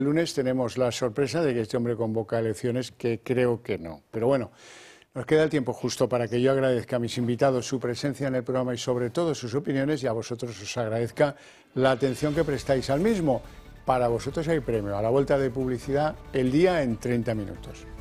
El lunes tenemos la sorpresa de que este hombre convoca elecciones, que creo que no. Pero bueno, nos queda el tiempo justo para que yo agradezca a mis invitados su presencia en el programa y sobre todo sus opiniones, y a vosotros os agradezca la atención que prestáis al mismo. Para vosotros hay premio. A la vuelta de publicidad, el día en 30 minutos.